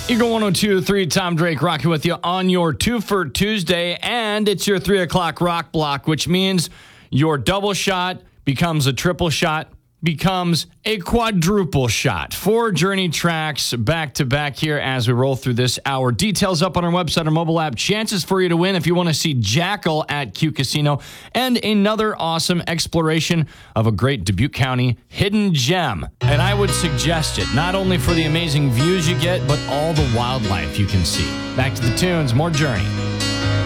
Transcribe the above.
Eagle 102.3, Tom Drake rocking with you on your 2 for Tuesday, and it's your 3 o'clock rock block, which means your double shot becomes a triple shot, becomes a quadruple shot. 4 Journey tracks back to back here as we roll through this hour. Details up on our website or mobile app. Chances for you to win if you want to see Jackal at Q Casino, and another awesome exploration of a great Dubuque County hidden gem. And I would suggest it, not only for the amazing views you get, but all the wildlife you can see. Back to the tunes, more Journey.